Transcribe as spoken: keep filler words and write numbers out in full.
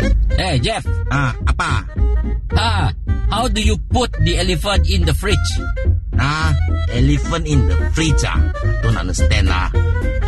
Hey, Jeff. Ah, apa? Ah, how do you put the elephant in the fridge? Ah, elephant in the fridge ah. Don't understand lah.